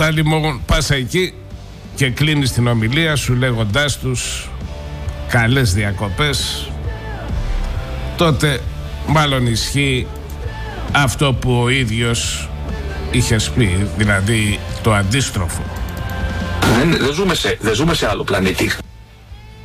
Όταν λοιπόν πας εκεί και κλείνεις την ομιλία σου λέγοντάς τους καλές διακοπές, τότε μάλλον ισχύει αυτό που ο ίδιος είχες πει, δηλαδή το αντίστροφο. Δεν ζούμε σε άλλο πλανήτη.